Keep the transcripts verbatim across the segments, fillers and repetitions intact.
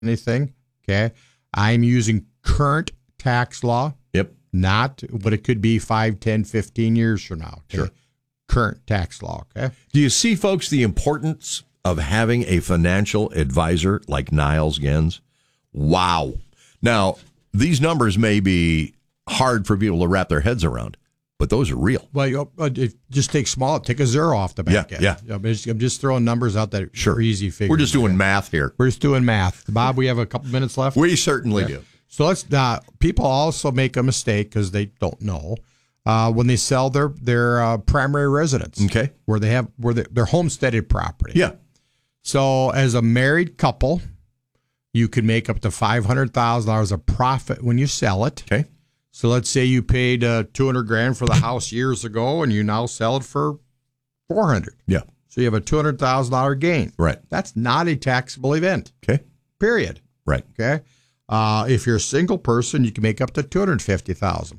anything. Okay. I'm using current tax law. Yep. Not what it could be five, ten, fifteen years from now. Okay? Sure. Current tax law. Okay. Do you see, folks, the importance of having a financial advisor like Niles Gens? Wow. Now, these numbers may be hard for people to wrap their heads around, but those are real. Well, you know, just take small, take a zero off the back yeah, end. Yeah. I'm just, I'm just throwing numbers out that sure. are easy figures. We're just doing math here. We're just doing math. Bob, we have a couple minutes left. We certainly yeah. do. So let's. Uh, people also make a mistake because they don't know uh, when they sell their their uh, primary residence. Okay. Where they have where they, their homesteaded property. Yeah. So as a married couple, you can make up to five hundred thousand dollars of profit when you sell it. Okay. So let's say you paid uh, two hundred grand for the house years ago, and you now sell it for four hundred. Yeah. So you have a two hundred thousand dollar gain. Right. That's not a taxable event. Okay. Period. Right. Okay. Uh, if you're a single person, you can make up to two hundred fifty thousand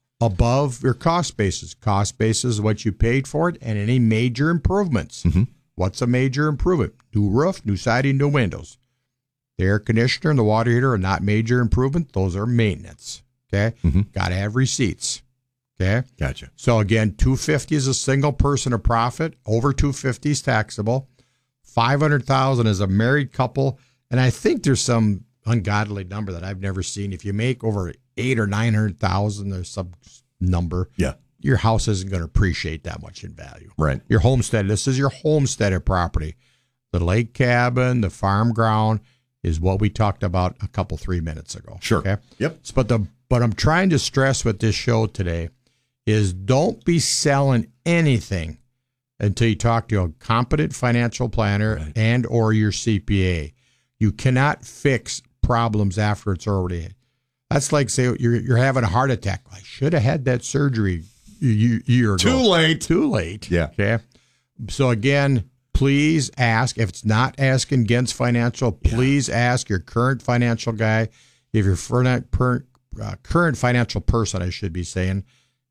above your cost basis. Cost basis is what you paid for it, and any major improvements. Mm-hmm. What's a major improvement? New roof, new siding, new windows. The air conditioner and the water heater are not major improvement. Those are maintenance. Okay. Mm-hmm. Got to have receipts. Okay. Gotcha. So again, two hundred fifty is a single person of profit. Over two hundred fifty is taxable. five hundred thousand is a married couple. And I think there's some ungodly number that I've never seen. If you make over eight or nine hundred thousand, there's some number. Yeah. Your house isn't going to appreciate that much in value. Right. Your homestead. This is your homesteaded property. The lake cabin, the farm ground is what we talked about a couple, three minutes ago. Sure. Okay. Yep. But the but I'm trying to stress with this show today is don't be selling anything until you talk to a competent financial planner right. and or your C P A. You cannot fix problems after it's already. That's like say you're you're having a heart attack. I should have had that surgery a year ago. Too late. Too late. Yeah. Okay. So again, please ask. If it's not asking Gens Financial, please yeah. ask your current financial guy. If your per, per, uh, current financial person, I should be saying,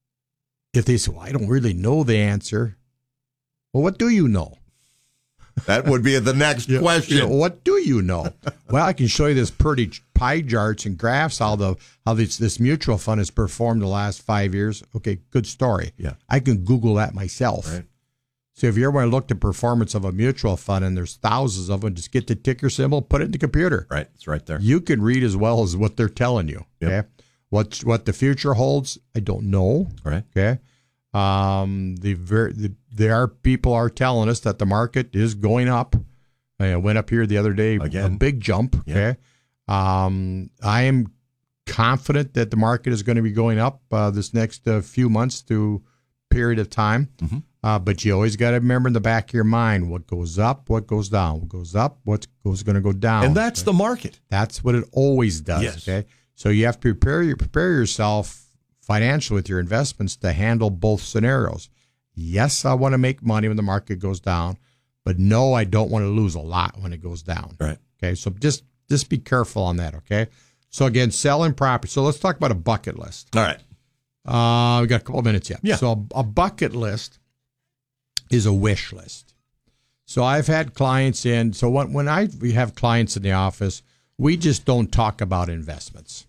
if they say, well, I don't really know the answer. Well, what do you know? That would be the next yeah, question. Yeah, what do you know? Well, I can show you this pretty pie charts and graphs how the how this this mutual fund has performed the last five years. Okay, good story. Yeah, I can Google that myself. Right. So if you ever want to look at the performance of a mutual fund, and there's thousands of them, just get the ticker symbol, put it in the computer. Right, it's right there. You can read as well as what they're telling you. Yep. Okay, what what the future holds, I don't know. Right. Okay. Um, the very the, there are people are telling us that the market is going up. I went up here the other day, Again. a big jump. Yeah. Okay. Um, I am confident that the market is going to be going up uh, this next uh, few months to period of time. Mm-hmm. Uh, but you always got to remember in the back of your mind what goes up, what goes down, what goes up, what goes going to go down. And that's okay? the market. That's what it always does. Yes. Okay. So you have to prepare you prepare yourself financially with your investments to handle both scenarios. Yes, I want to make money when the market goes down, but no, I don't want to lose a lot when it goes down. Right. Okay. So just just be careful on that. Okay. So again, selling property. So let's talk about a bucket list. All right. Uh, we got a couple of minutes yet. Yeah. So a, a bucket list is a wish list. So I've had clients in. So when when I we have clients in the office, we just don't talk about investments.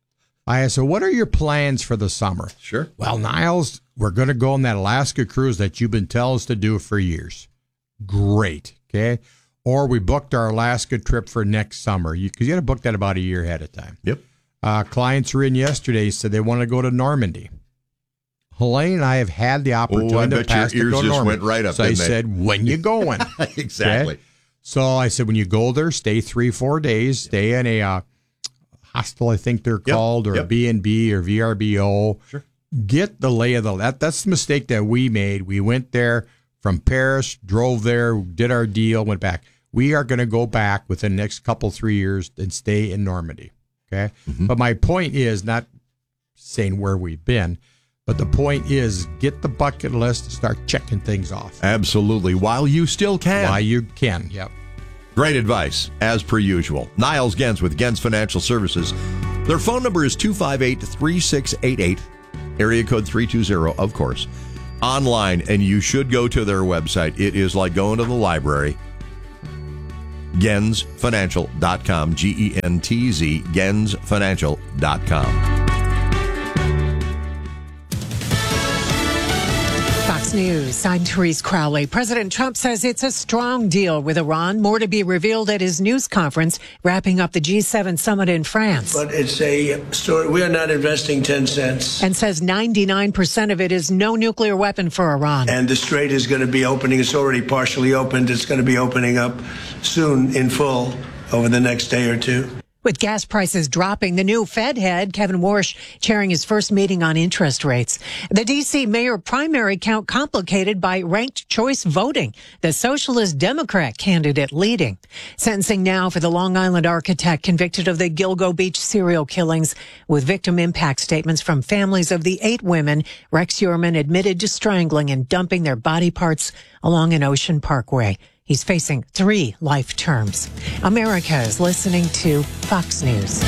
I ask, so what are your plans for the summer? Sure. Well, Niles, we're going to go on that Alaska cruise that you've been telling us to do for years. Great. Okay. Or we booked our Alaska trip for next summer. You, cause you got to book that about a year ahead of time. Yep. Uh, clients were in yesterday, said they want to go to Normandy. Helene and I have had the opportunity oh, I in the bet past your ears to go to just Normandy. went right up, so I didn't they? said, when you going? Exactly. Okay? So I said, when you go there, stay three, four days, stay in a uh, hostel, I think they're Yep, called, or yep. a B and B or V R B O. Sure. Get the lay of the that. That's the mistake that we made. We went there from Paris, drove there, did our deal, went back. We are going to go back within the next couple, three years and stay in Normandy. Okay. Mm-hmm. But my point is not saying where we've been, but the point is get the bucket list, start checking things off. Absolutely. While you still can. While you can. Yep. Great advice, as per usual. Niles Gens with Gens Financial Services. Their phone number is two five eight, three six eight eight, area code three two zero, of course. Online, and you should go to their website. It is like going to the library. gens financial dot com. G E N T Z, gens financial dot com. Fox News, I'm Therese Crowley. President Trump says it's a strong deal with Iran. More to be revealed at his news conference, wrapping up the G seven summit in France. But it's a story. We are not investing ten cents. And says ninety-nine percent of it is no nuclear weapon for Iran. And the strait is going to be opening. It's already partially opened. It's going to be opening up soon in full over the next day or two. With gas prices dropping, the new Fed head, Kevin Warsh, chairing his first meeting on interest rates. The D C mayor primary count complicated by ranked choice voting, the Socialist Democrat candidate leading. Sentencing now for the Long Island architect convicted of the Gilgo Beach serial killings, with victim impact statements from families of the eight women Rex Heuermann admitted to strangling and dumping their body parts along an ocean parkway. He's facing three life terms. America is listening to Fox News.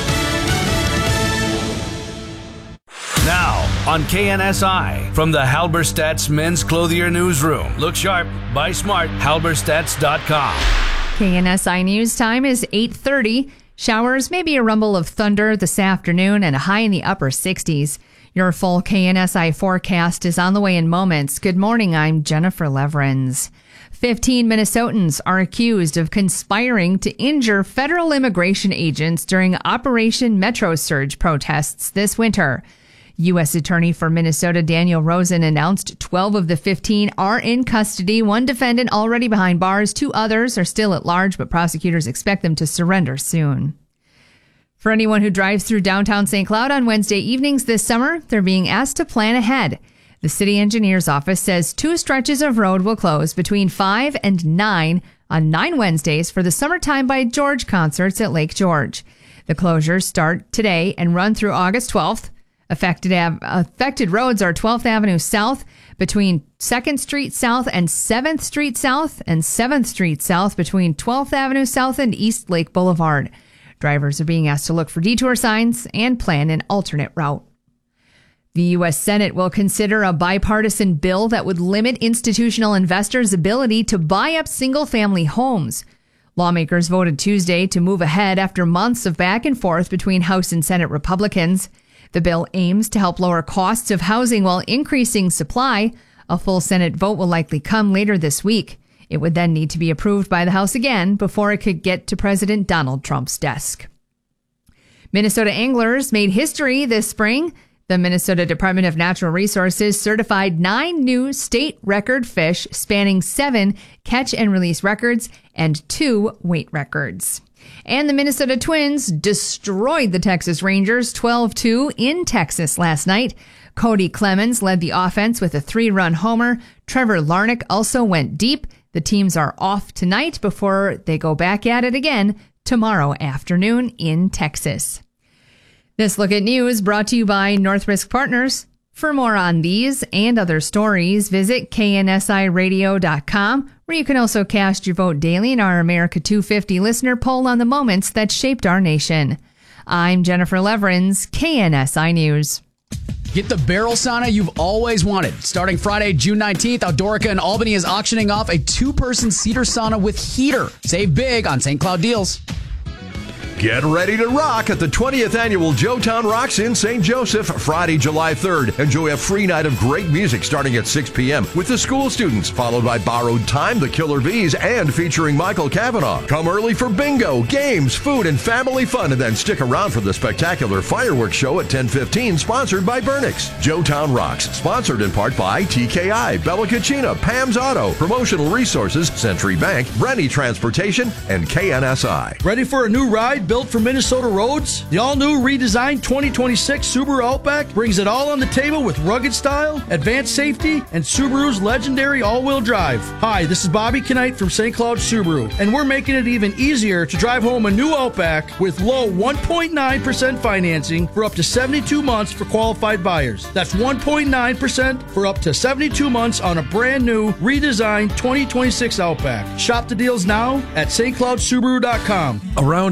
Now on K N S I, from the Halberstadt's Men's Clothier Newsroom. Look sharp, buy smart, halberstadts dot com. K N S I News time is eight thirty. Showers, maybe a rumble of thunder this afternoon, and a high in the upper sixties. Your full K N S I forecast is on the way in moments. Good morning, I'm Jennifer Leverins. fifteen Minnesotans are accused of conspiring to injure federal immigration agents during Operation Metro Surge protests this winter. U S Attorney for Minnesota Daniel Rosen announced twelve of the fifteen are in custody. One defendant already behind bars. Two others are still at large, but prosecutors expect them to surrender soon. For anyone who drives through downtown Saint Cloud on Wednesday evenings this summer, they're being asked to plan ahead. The city engineer's office says two stretches of road will close between five and nine on nine Wednesdays for the Summertime by George concerts at Lake George. The closures start today and run through August twelfth. Affected, av- affected roads are twelfth Avenue South between second Street South and seventh Street South, and seventh Street South between twelfth Avenue South and East Lake Boulevard. Drivers are being asked to look for detour signs and plan an alternate route. The U S Senate will consider a bipartisan bill that would limit institutional investors' ability to buy up single-family homes. Lawmakers voted Tuesday to move ahead after months of back and forth between House and Senate Republicans. The bill aims to help lower costs of housing while increasing supply. A full Senate vote will likely come later this week. It would then need to be approved by the House again before it could get to President Donald Trump's desk. Minnesota anglers made history this spring. The Minnesota Department of Natural Resources certified nine new state record fish spanning seven catch and release records and two weight records. And the Minnesota Twins destroyed the Texas Rangers twelve two in Texas last night. Cody Clemens led the offense with a three-run homer. Trevor Larnach also went deep. The teams are off tonight before they go back at it again tomorrow afternoon in Texas. This Look at News brought to you by North Risk Partners. For more on these and other stories, visit K N S I radio dot com, where you can also cast your vote daily in our America two fifty listener poll on the moments that shaped our nation. I'm Jennifer Leverins, K N S I News. Get the barrel sauna you've always wanted. Starting Friday, June nineteenth, Outdoorica in Albany is auctioning off a two-person cedar sauna with heater. Save big on Saint Cloud deals. Get ready to rock at the twentieth Annual Joetown Rocks in Saint Joseph, Friday, July third. Enjoy a free night of great music starting at six p.m. with the school students, followed by Borrowed Time, the Killer Bees, and featuring Michael Cavanaugh. Come early for bingo, games, food, and family fun, and then stick around for the spectacular fireworks show at ten fifteen, sponsored by Burnix. Joetown Rocks, sponsored in part by T K I, Bella Cucina, Pam's Auto, Promotional Resources, Century Bank, Rennie Transportation, and K N S I. Ready for a new ride built for Minnesota roads? The all-new redesigned twenty twenty-six Subaru Outback brings it all on the table with rugged style, advanced safety, and Subaru's legendary all-wheel drive. Hi, this is Bobby Knight from Saint Cloud Subaru, and we're making it even easier to drive home a new Outback with low one point nine percent financing for up to seventy-two months for qualified buyers. That's one point nine percent for up to seventy-two months on a brand new redesigned twenty twenty-six Outback. Shop the deals now at St Cloud Subaru dot com. Around here,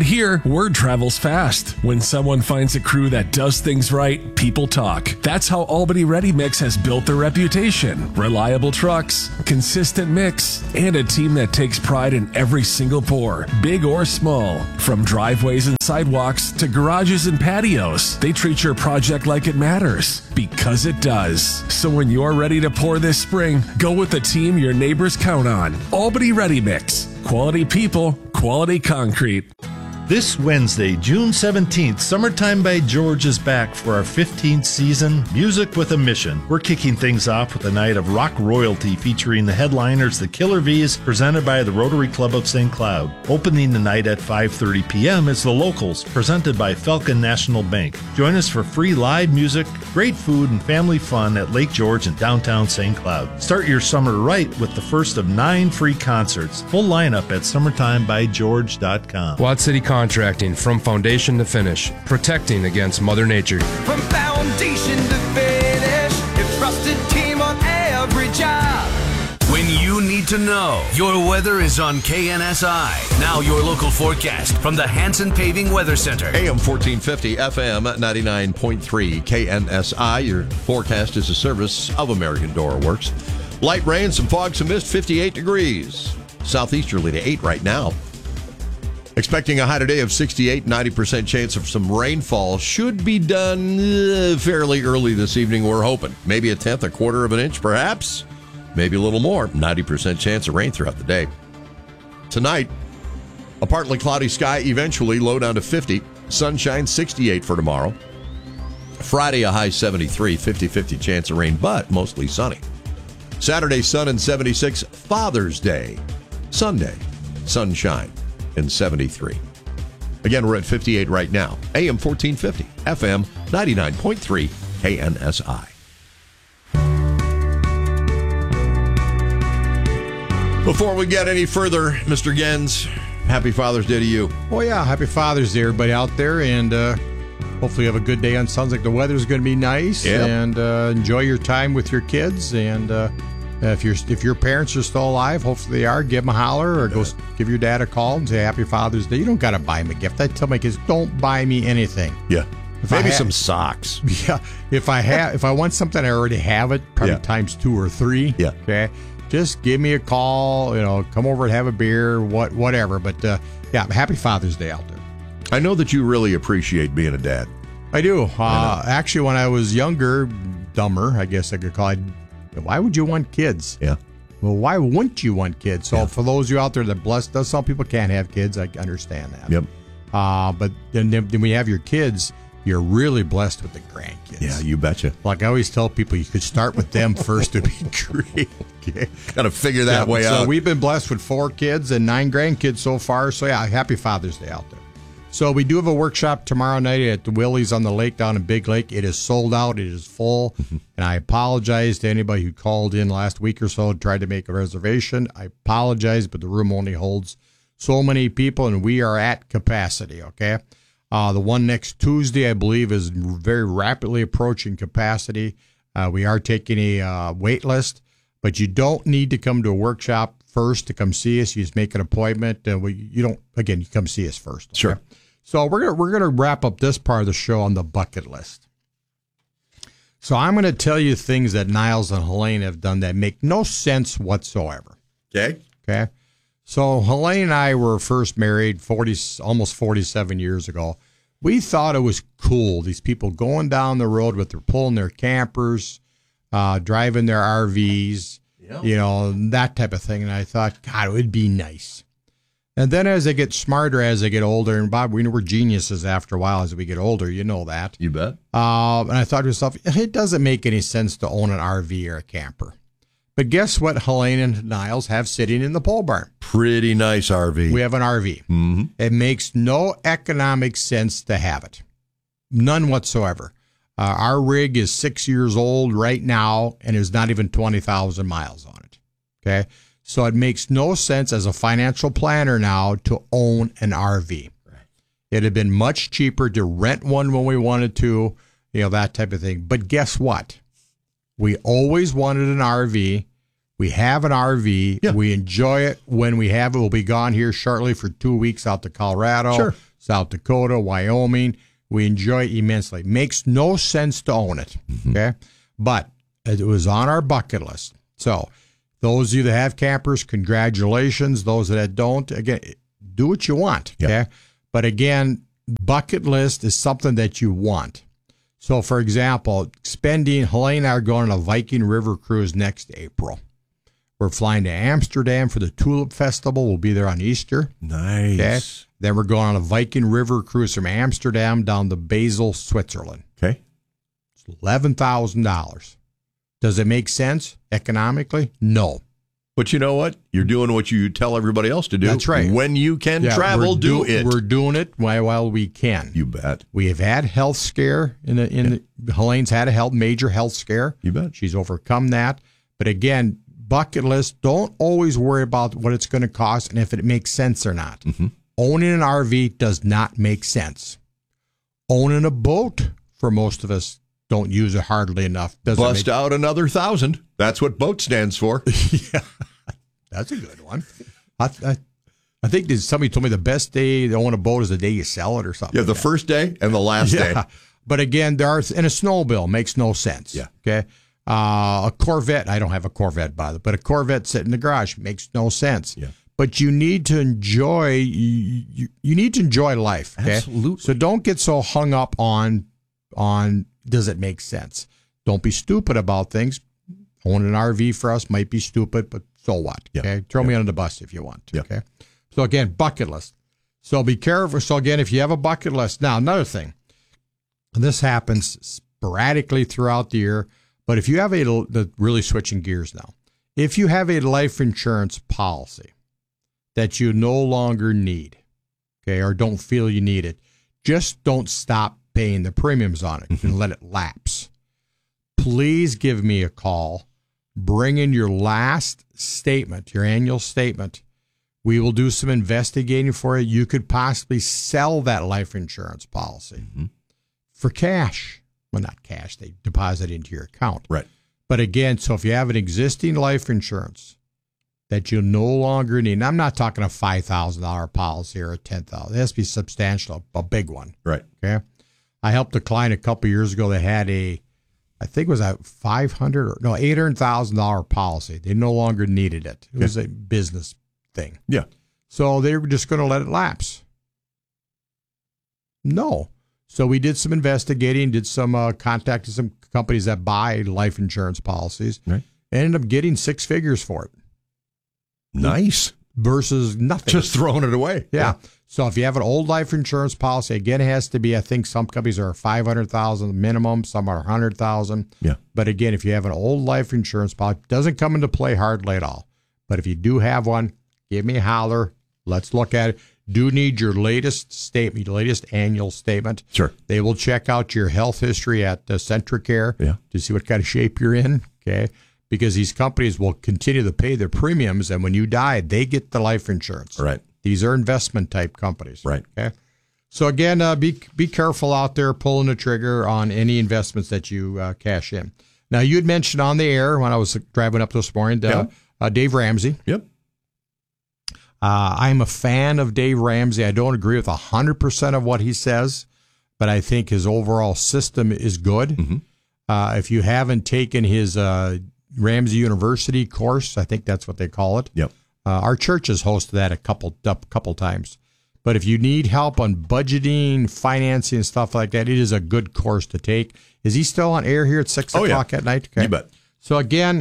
Word travels fast. When someone finds a crew that does things right, people talk. That's how Albany Ready Mix has built their reputation. Reliable trucks, consistent mix, and a team that takes pride in every single pour, big or small. From driveways and sidewalks to garages and patios, they treat your project like it matters, because it does. So when you're ready to pour this spring, go with the team your neighbors count on. Albany Ready Mix. Quality people, quality concrete. This Wednesday, June seventeenth, Summertime by George is back for our fifteenth season, Music with a Mission. We're kicking things off with a night of rock royalty featuring the headliners, the Killer V's, presented by the Rotary Club of Saint Cloud. Opening the night at five thirty p.m. is The Locals, presented by Falcon National Bank. Join us for free live music, great food, and family fun at Lake George in downtown Saint Cloud. Start your summer right with the first of nine free concerts. Full lineup at summertime by george dot com. Watt City Contracting, from foundation to finish, protecting against Mother Nature. From foundation to finish, a trusted team on every job. When you need to know, your weather is on K N S I. Now your local forecast from the Hanson Paving Weather Center. A M fourteen fifty, F M ninety-nine point three, K N S I. Your forecast is a service of American Door Works. Light rain, some fog, some mist, fifty-eight degrees. Southeasterly to eight right now. Expecting a high today of sixty-eight, ninety percent chance of some rainfall. Should be done uh, fairly early this evening, we're hoping. Maybe a tenth, a quarter of an inch, perhaps. Maybe a little more. ninety percent chance of rain throughout the day. Tonight, a partly cloudy sky, eventually low down to fifty. Sunshine, sixty-eight for tomorrow. Friday, a high seventy-three, fifty-fifty chance of rain, but mostly sunny. Saturday, sun and seventy-six. Father's Day, Sunday, sunshine and seventy-three. Again, we're at fifty-eight right now. A M fourteen fifty, F M ninety-nine point three, K N S I. Before we get any further, Mister Gens, happy Father's Day to you. Oh, yeah. Happy Father's Day, everybody out there. And uh, hopefully you have a good day. And sounds like the weather's going to be nice. Yep. And uh, enjoy your time with your kids. And uh, if, you're, if your parents are still alive, hopefully they are, give them a holler or go give your dad a call and say Happy Father's Day. You don't got to buy him a gift. I tell my kids, don't buy me anything. Yeah. If Maybe I ha- some socks. Yeah. If I have, if I want something, I already have it, probably Yeah. times two or three. Yeah. Okay. Just give me a call, you know, come over and have a beer, what, whatever. But uh, yeah, happy Father's Day out there. I know that you really appreciate being a dad. I do. Uh, actually, when I was younger, dumber, I guess I could call it, why would you want kids? Yeah. Well, why wouldn't you want kids? So Yeah. for those of you out there that blessed us, some people can't have kids. I understand that. Yep. Uh, but then, then when you have your kids, you're really blessed with the grandkids. Yeah, you betcha. Like I always tell people, you could start with them first to be great. Okay. Got to figure that Yeah, way so out. we've been blessed with four kids and nine grandkids so far. So yeah, happy Father's Day out there. So we do have a workshop tomorrow night at the Willie's on the lake down in Big Lake. It is sold out. It is full. And I apologize to anybody who called in last week or so and tried to make a reservation. I apologize, but the room only holds so many people, and we are at capacity, okay? Uh, the one next Tuesday, I believe, is very rapidly approaching capacity. Uh, we are taking a uh, wait list, but you don't need to come to a workshop first to come see us. You just make an appointment. Uh, we, you don't, again, you come see us first. Okay? Sure. So we're gonna we're gonna wrap up this part of the show on the bucket list. So I'm going to tell you things that Niles and Helene have done that make no sense whatsoever. Okay. Okay. So Helene and I were first married forty, almost forty-seven years ago. We thought it was cool. These people going down the road with their pulling their campers, uh, driving their R Vs, Yeah. you know, that type of thing. And I thought, God, it would be nice. And then as they get smarter, as they get older, and Bob, we know we're geniuses after a while as we get older. You know that. You bet. Uh, and I thought to myself, it doesn't make any sense to own an R V or a camper. But guess what Helene and Niles have sitting in the pole barn? Pretty nice R V. We have an R V. Mm-hmm. It makes no economic sense to have it. None whatsoever. Uh, our rig is six years old right now, and there's not even twenty thousand miles on it. Okay? So it makes no sense as a financial planner now to own an R V. Right. It'd have been much cheaper to rent one when we wanted to, you know, that type of thing. But guess what? We always wanted an R V. We have an R V. Yeah. We enjoy it when we have it. We'll be gone here shortly for two weeks out to Colorado. Sure. South Dakota, Wyoming. We enjoy it immensely. Makes no sense to own it, Mm-hmm. okay? But it was on our bucket list. So those of you that have campers, congratulations. Those that don't, again, do what you want, okay? Yep. But again, bucket list is something that you want. So, for example, spending, Helene and I are going on a Viking River cruise next April. We're flying to Amsterdam for the Tulip Festival. We'll be there on Easter. Nice. Okay? Then we're going on a Viking River cruise from Amsterdam down to Basel, Switzerland. Okay. It's eleven thousand dollars. Does it make sense economically? No. But you know what? You're doing what you tell everybody else to do. That's right. When you can Yeah, travel, we're do, it. We're doing it while, while we can. You bet. We have had health scare. In the, in the, Helene's had a health major health scare. You bet. She's overcome that. But again, bucket list, don't always worry about what it's going to cost and if it makes sense or not. Mm-hmm. Owning an R V does not make sense. Owning a boat, for most of us, don't use it hardly enough. Doesn't Bust make, out another thousand. That's what BOAT stands for. Yeah, that's a good one. I, I, I think that somebody told me the best day to own a boat is the day you sell it or something. Yeah, the like first day and the last yeah. day. But again, there are, and a snowmobile makes no sense. Yeah. Okay. Uh, a Corvette, I don't have a Corvette, by the way, but a Corvette sitting in the garage makes no sense. Yeah. But you need to enjoy, you, you, you need to enjoy life. Okay? Absolutely. So don't get so hung up on, on does it make sense? Don't be stupid about things. Owning an R V for us might be stupid, but so what? Yeah. Okay. Throw yeah. me under the bus if you want. Yeah. Okay. So again, bucket list. So be careful. So again, if you have a bucket list, now another thing, and this happens sporadically throughout the year, but if you have a, the really switching gears now, if you have a life insurance policy that you no longer need, okay, or don't feel you need it, just don't stop paying the premiums on it and let it lapse. Please give me a call. Bring in your last statement, your annual statement. We will do some investigating for you. You could possibly sell that life insurance policy Mm-hmm. for cash. Well, not cash. They deposit into your account. Right. But again, so if you have an existing life insurance that you no longer need, and I'm not talking a five thousand dollars policy or a ten thousand dollars. It has to be substantial, a big one. Right. Okay. I helped a client a couple of years ago that had a, I think it was a five hundred dollars or no, eight hundred thousand dollars policy. They no longer needed it. It was a business thing. Yeah. So they were just going to let it lapse. No. So we did some investigating, did some uh, contacted some companies that buy life insurance policies, Right. and ended up getting six figures for it Nice. versus nothing. Just throwing it away. yeah. So if you have an old life insurance policy, again, it has to be, I think some companies are five hundred thousand dollars minimum, some are one hundred thousand dollars. Yeah. But again, if you have an old life insurance policy, it doesn't come into play hardly at all. But if you do have one, give me a holler. Let's look at it. Do need your latest statement, your latest annual statement. Sure. They will check out your health history at uh, Centricare Yeah. to see what kind of shape you're in. Okay. Because these companies will continue to pay their premiums, and when you die, they get the life insurance. Right. These are investment type companies. Right. Okay. So again, uh, be be careful out there pulling the trigger on any investments that you uh, cash in. Now, you had mentioned on the air when I was driving up this morning, uh, Yeah. uh, Dave Ramsey. Yep. Uh, I'm a fan of Dave Ramsey. I don't agree with one hundred percent of what he says, but I think his overall system is good. Mm-hmm. Uh, if you haven't taken his uh, Ramsey University course, I think that's what they call it. Yep. Uh, our church has hosted that a couple a couple times. But if you need help on budgeting, financing, and stuff like that, it is a good course to take. Is he still on air here at six Oh, o'clock yeah. at night? Okay. You bet. So again,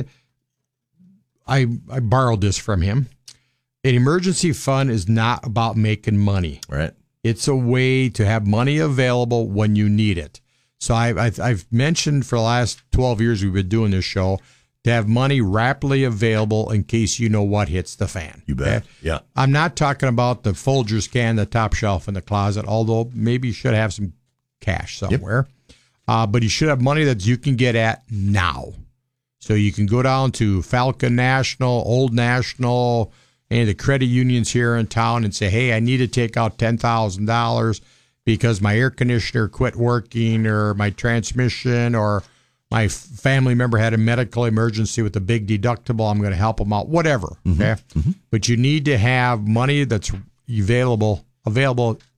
I I borrowed this from him. An emergency fund is not about making money. Right. It's a way to have money available when you need it. So I, I've, I've mentioned for the last twelve years we've been doing this show to have money rapidly available in case you know what hits the fan. You bet. Okay? Yeah. I'm not talking about the Folgers can, the top shelf in the closet, although maybe you should have some cash somewhere. Yep. Uh, but you should have money that you can get at now. So you can go down to Falcon National, Old National, any of the credit unions here in town and say, hey, I need to take out ten thousand dollars because my air conditioner quit working or my transmission or my family member had a medical emergency with a big deductible. I'm going to help them out, whatever. Mm-hmm. Okay. Mm-hmm. But you need to have money that's available, available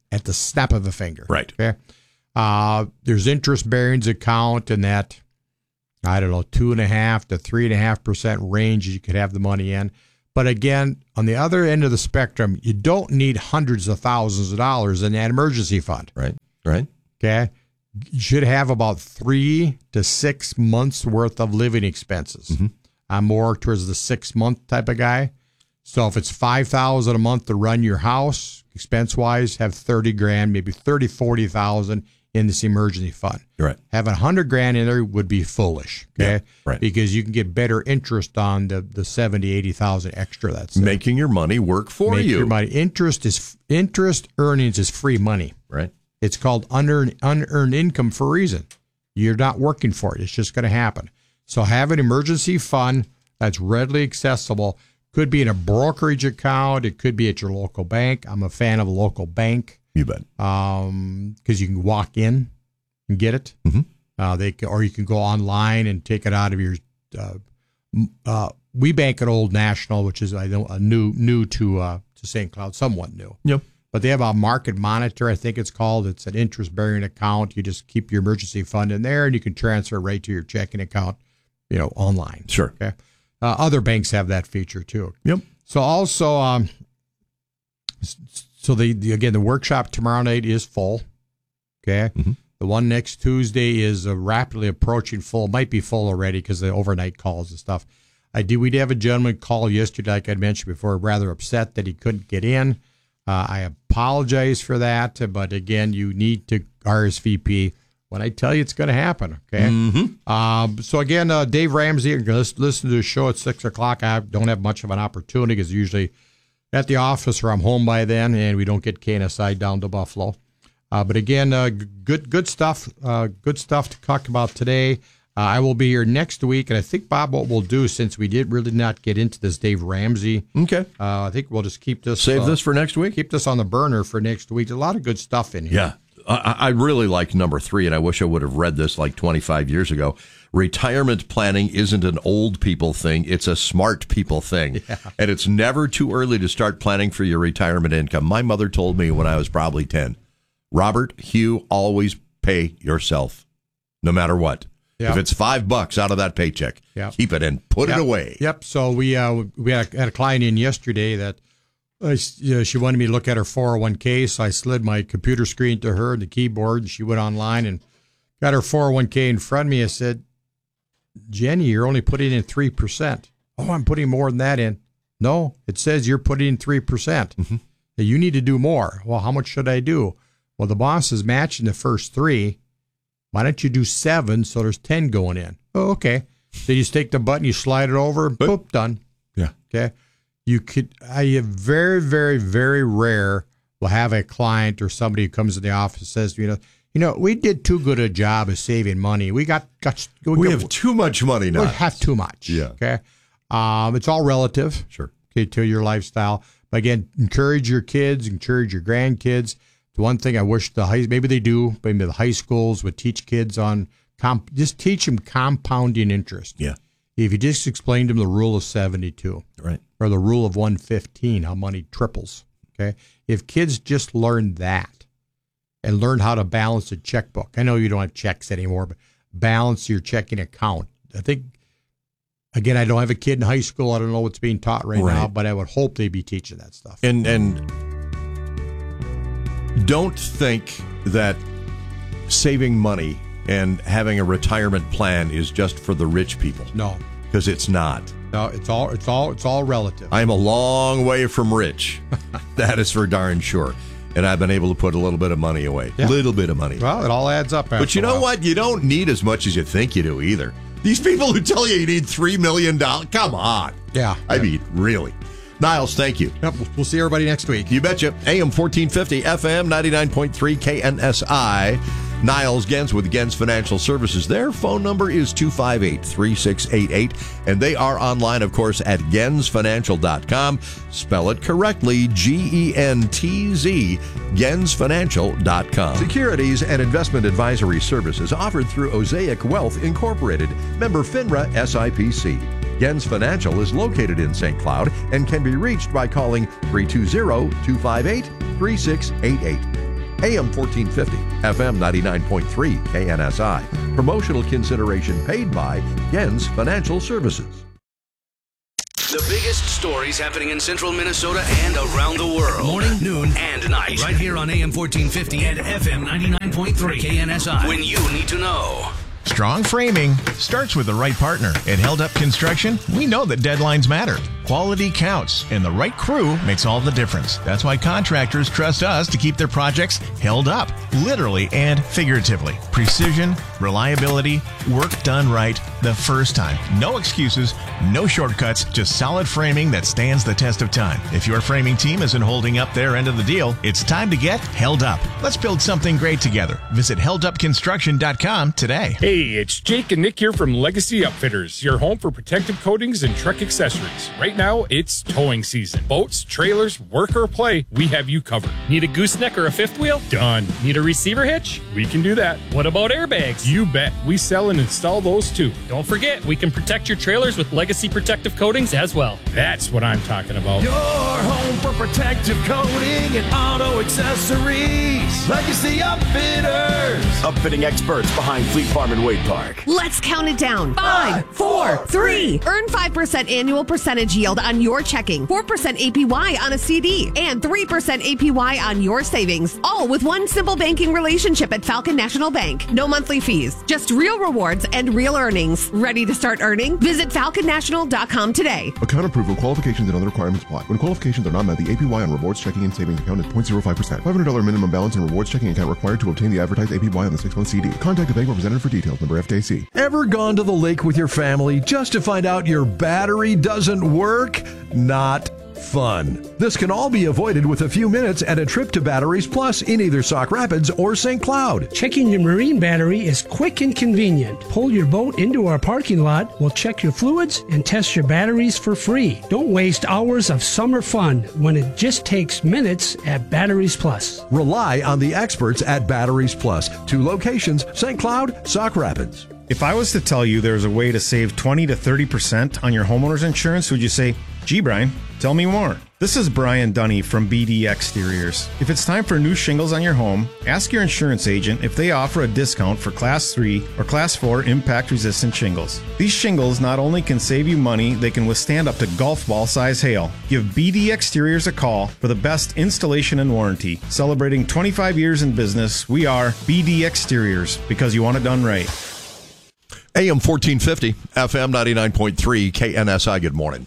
at the snap of a finger. Right. Okay. Uh, there's interest bearing account in that, I don't know, two and a half to three and a half percent range you could have the money in. But again, on the other end of the spectrum, you don't need hundreds of thousands of dollars in that emergency fund. Right. Right. Okay. You should have about three to six months worth of living expenses. Mm-hmm. I'm more towards the six month type of guy. So if it's five thousand a month to run your house, expense wise, have thirty grand, maybe thirty, forty thousand in this emergency fund. Right. Having a hundred grand in there would be foolish. Okay. Yeah, right. Because you can get better interest on the, the seventy, eighty thousand extra. That's there. Making your money work for Make you. Your money. Interest is interest earnings is free money. Right. It's called unearned, unearned income for a reason. You're not working for it. It's just going to happen. So have an emergency fund that's readily accessible. Could be in a brokerage account. It could be at your local bank. I'm a fan of a local bank. You bet. Um, because you can walk in and get it. Mm-hmm. Uh, they can, or you can go online and take it out of your. Uh, uh, we bank at Old National, which is I know a new new to uh, to Saint Cloud, somewhat new. Yep. But they have a market monitor, I think it's called. It's an interest-bearing account. You just keep your emergency fund in there, and you can transfer right to your checking account, you know, online. Sure. Okay. Uh, other banks have that feature too. Yep. So also, um, so the, the again the workshop tomorrow night is full. Okay. Mm-hmm. The one next Tuesday is uh, rapidly approaching full. Might be full already because the overnight calls and stuff. I did. We did have a gentleman call yesterday, like I mentioned before, rather upset that he couldn't get in. Uh, I apologize for that, but again, you need to R S V P when I tell you it's going to happen. Okay. Mm-hmm. Um, so again, uh, Dave Ramsey, you're going to listen to the show at six o'clock. I don't have much of an opportunity because usually at the office or I'm home by then, and we don't get K N S I down to Buffalo. Uh, but again, uh, good good stuff. Uh, good stuff to talk about today. Uh, I will be here next week, and I think, Bob, what we'll do, since we did really not get into this Dave Ramsey, okay, uh, I think we'll just keep this. Save uh, this for next week? Keep this on the burner for next week. There's a lot of good stuff in here. Yeah. I, I really like number three, and I wish I would have read this like twenty-five years ago. Retirement planning isn't an old people thing. It's a smart people thing. Yeah. And it's never too early to start planning for your retirement income. My mother told me when I was probably ten, Robert, Hugh, always pay yourself, no matter what. Yep. If it's five bucks out of that paycheck, yep. keep it and put yep. it away. Yep. So we uh, we had a, had a client in yesterday that uh, you know, she wanted me to look at her four oh one k. So I slid my computer screen to her, the keyboard, and she went online and got her four oh one k in front of me. I said, Jenny, you're only putting in three percent. Oh, I'm putting more than that in. No, it says you're putting in three percent. Mm-hmm. You need to do more. Well, how much should I do? Well, the boss is matching the first three. Why don't you do seven so there's ten going in? Oh, okay. Then you just take the button, you slide it over, boop, done. Yeah. Okay. You could, I have very, very, very rare will have a client or somebody who comes to the office and says, you know, you know, we did too good a job of saving money. We got, got we, we got, have too much money now. We have too much. Yeah. Okay. Um, it's all relative. Sure. Okay, to your lifestyle. But again, encourage your kids, encourage your grandkids. The one thing I wish the high, maybe they do, maybe the high schools would teach kids on, comp, just teach them compounding interest. Yeah. If you just explained them the rule of seventy-two. Right. Or the rule of one fifteen, how money triples. Okay. If kids just learn that and learn how to balance a checkbook. I know you don't have checks anymore, but balance your checking account. I think, again, I don't have a kid in high school. I don't know what's being taught right, right. now, but I would hope they'd be teaching that stuff. And and don't think that saving money and having a retirement plan is just for the rich people. No. Because it's not. No, it's all it's all it's all relative. I'm a long way from rich. That is for darn sure. And I've been able to put a little bit of money away. A yeah. little bit of money. Well, it all adds up. But you know while. what? You don't need as much as you think you do either. These people who tell you you need three million dollars, come on. Yeah. I yeah. mean, really. Niles, thank you. Yep, we'll see everybody next week. You betcha. A M fourteen fifty, F M ninety-nine point three, K N S I. Niles Gens with Gens Financial Services. Their phone number is two five eight, three six eight eight, and they are online, of course, at gens financial dot com. Spell it correctly, G E N T Z, gens financial dot com. Securities and investment advisory services offered through Osaic Wealth Incorporated, member FINRA S I P C. Gens Financial is located in Saint Cloud and can be reached by calling three two zero, two five eight, three six eight eight. A M fourteen fifty, F M ninety-nine point three, K N S I. Promotional consideration paid by Gens Financial Services. The biggest stories happening in central Minnesota and around the world. Morning, noon, and night. Right here on A M fourteen fifty and F M ninety-nine point three K N S I. When you need to know. Strong framing starts with the right partner. At Held Up Construction, we know that deadlines matter. Quality counts, and the right crew makes all the difference. That's why contractors trust us to keep their projects held up, literally and figuratively. Precision, reliability, work done right the first time. No excuses, no shortcuts, just solid framing that stands the test of time. If your framing team isn't holding up their end of the deal, it's time to get held up. Let's build something great together. Visit held up construction dot com today. Hey, it's Jake and Nick here from Legacy Upfitters, your home for protective coatings and truck accessories. Right now, it's towing season. Boats, trailers, work or play, we have you covered. Need a gooseneck or a fifth wheel? Done. Need a receiver hitch? We can do that. What about airbags? You bet. We sell and install those too. Don't forget, we can protect your trailers with Legacy protective coatings as well. That's what I'm talking about. Your home for protective coating and auto accessories. Legacy Upfitters. Upfitting experts behind Fleet Farm and Wade Park. Let's count it down. Five, four, three. Earn five percent annual percentage yield on your checking, four percent A P Y on a C D, and three percent A P Y on your savings. All with one simple banking relationship at Falcon National Bank. No monthly fees, just real rewards and real earnings. Ready to start earning? Visit falcon national dot com today. Account approval, qualifications, and other requirements apply. When qualifications are not met, the A P Y on rewards checking and savings account is zero point zero five percent. five hundred dollars minimum balance and rewards checking account required to obtain the advertised A P Y on the six-month C D. Contact the bank representative for details. Number F D I C. Ever gone to the lake with your family just to find out your battery doesn't work? Not fun. This can all be avoided with a few minutes and a trip to Batteries Plus in either Sauk Rapids or Saint Cloud. Checking your marine battery is quick and convenient. Pull your boat into our parking lot, we'll check your fluids and test your batteries for free. Don't waste hours of summer fun when it just takes minutes at Batteries Plus. Rely on the experts at Batteries Plus. Two locations, Saint Cloud, Sauk Rapids. If I was to tell you there's a way to save twenty to thirty percent on your homeowner's insurance, would you say, gee, Brian, tell me more? This is Brian Dunny from B D Exteriors. If it's time for new shingles on your home, ask your insurance agent if they offer a discount for Class three or Class four impact-resistant shingles. These shingles not only can save you money, they can withstand up to golf ball size hail. Give B D Exteriors a call for the best installation and warranty. Celebrating twenty-five years in business, we are B D Exteriors, because you want it done right. A M fourteen fifty, F M ninety-nine point three, K N S I, good morning.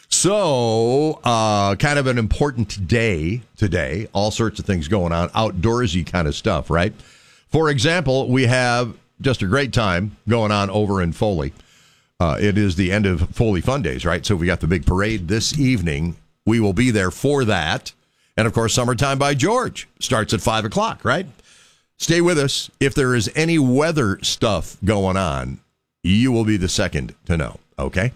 So, uh, kind of an important day today. All sorts of things going on, outdoorsy kind of stuff, right? For example, we have just a great time going on over in Foley. Uh, it is the end of Foley Fun Days, right? So we got the big parade this evening. We will be there for that. And, of course, Summertime by George starts at five o'clock, right? Stay with us. If there is any weather stuff going on, you will be the second to know, okay?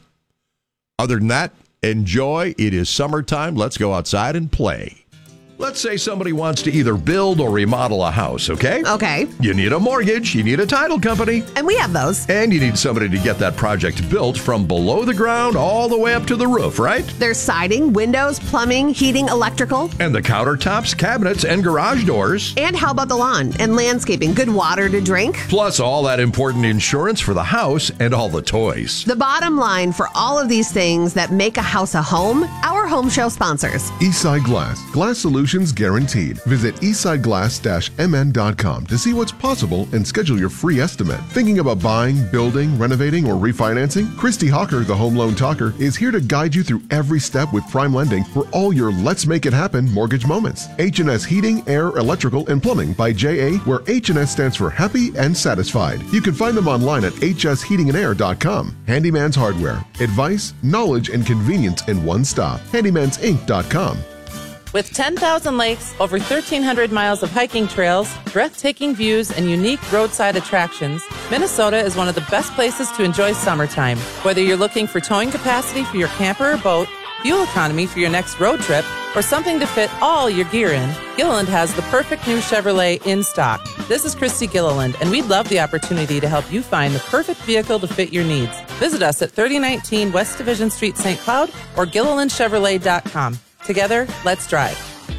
Other than that, enjoy. It is summertime. Let's go outside and play. Let's say somebody wants to either build or remodel a house, okay? Okay. You need a mortgage, you need a title company. And we have those. And you need somebody to get that project built from below the ground all the way up to the roof, right? There's siding, windows, plumbing, heating, electrical. And the countertops, cabinets, and garage doors. And how about the lawn and landscaping? Good water to drink. Plus all that important insurance for the house and all the toys. The bottom line for all of these things that make a house a home, our home show sponsors. Eastside Glass. Glass solutions guaranteed. Visit eastside glass dash m n dot com to see what's possible and schedule your free estimate. Thinking about buying, building, renovating, or refinancing? Christy Hawker, the Home Loan Talker, is here to guide you through every step with prime lending for all your let's make it happen mortgage moments. H and S Heating, Air, Electrical, and Plumbing by J A, where H and S stands for happy and satisfied. You can find them online at h s heating and air dot com. Handyman's Hardware. Advice, knowledge, and convenience in one stop. handymans inc dot com. With ten thousand lakes, over thirteen hundred miles of hiking trails, breathtaking views, and unique roadside attractions, Minnesota is one of the best places to enjoy summertime. Whether you're looking for towing capacity for your camper or boat, fuel economy for your next road trip, or something to fit all your gear in, Gilliland has the perfect new Chevrolet in stock. This is Christy Gilliland, and we'd love the opportunity to help you find the perfect vehicle to fit your needs. Visit us at thirty nineteen West Division Street, Saint Cloud, or gilliland chevrolet dot com. Together, let's drive.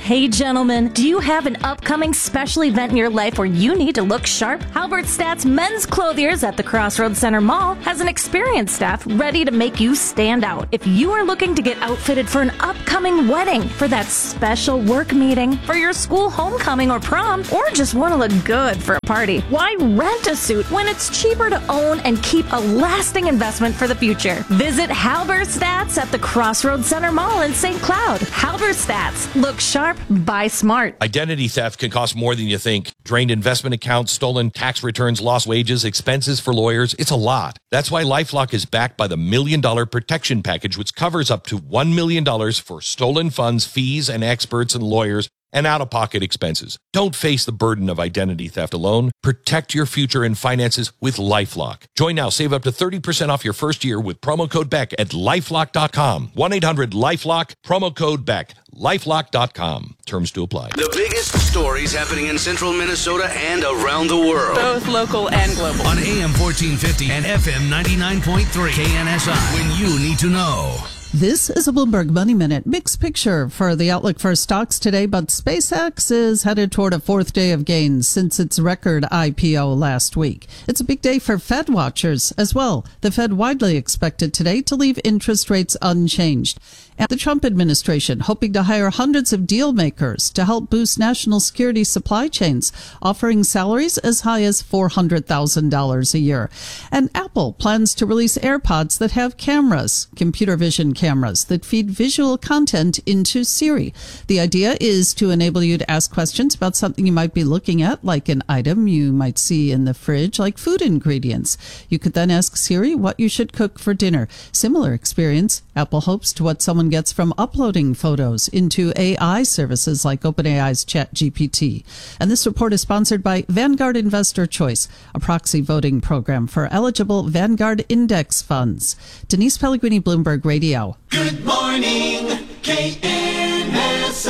Hey gentlemen, do you have an upcoming special event in your life where you need to look sharp? Halbert Stats Men's Clothiers at the Crossroads Center Mall has an experienced staff ready to make you stand out. If you are looking to get outfitted for an upcoming wedding, for that special work meeting, for your school homecoming or prom, or just want to look good for a party, why rent a suit when it's cheaper to own and keep a lasting investment for the future? Visit Halbert Stats at the Crossroads Center Mall in Saint Cloud. Halbert Stats. Look sharp, buy smart. Identity theft can cost more than you think. Drained investment accounts, stolen tax returns, lost wages, expenses for lawyers. It's a lot. That's why LifeLock is backed by the Million Dollar Protection Package, which covers up to one million dollars for stolen funds, fees, and experts and lawyers, and out-of-pocket expenses. Don't face the burden of identity theft alone. Protect your future and finances with LifeLock. Join now. Save up to thirty percent off your first year with promo code Beck at lifelock dot com. one eight hundred lifelock, promo code Beck. lifelock dot com. Terms to apply. The biggest stories happening in central Minnesota and around the world. Both local and global. On A M fourteen fifty and F M ninety-nine point three K N S I. When you need to know. This is a Bloomberg Money Minute. Mixed picture for the outlook for stocks today, but SpaceX is headed toward a fourth day of gains since its record I P O last week. It's a big day for Fed watchers as well. The Fed widely expected today to leave interest rates unchanged. And the Trump administration hoping to hire hundreds of deal makers to help boost national security supply chains, offering salaries as high as four hundred thousand dollars a year. And Apple plans to release AirPods that have cameras, computer vision cameras that feed visual content into Siri. The idea is to enable you to ask questions about something you might be looking at, like an item you might see in the fridge, like food ingredients. You could then ask Siri what you should cook for dinner. Similar experience, Apple hopes, to what someone gets from uploading photos into A I services like OpenAI's ChatGPT. And this report is sponsored by Vanguard Investor Choice, a proxy voting program for eligible Vanguard index funds. Denise Pellegrini, Bloomberg Radio. Good morning, K N S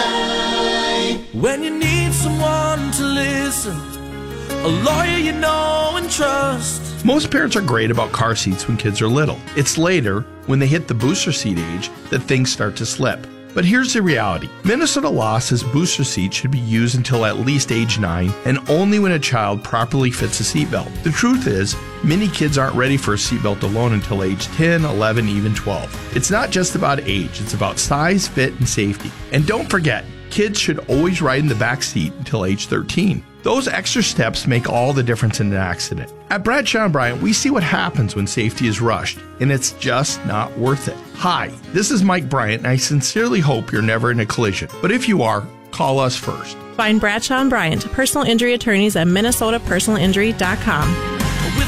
I. When you need someone to listen, a lawyer you know and trust. Most parents are great about car seats when kids are little. It's later, when they hit the booster seat age, that things start to slip. But here's the reality. Minnesota law says booster seats should be used until at least age nine and only when a child properly fits a seatbelt. The truth is, many kids aren't ready for a seatbelt alone until age ten, eleven, even twelve. It's not just about age, it's about size, fit, and safety. And don't forget, kids should always ride in the back seat until age thirteen. Those extra steps make all the difference in an accident. At Bradshaw and Bryant, we see what happens when safety is rushed, and it's just not worth it. Hi, this is Mike Bryant, and I sincerely hope you're never in a collision. But if you are, call us first. Find Bradshaw and Bryant, personal injury attorneys at minnesota personal injury dot com.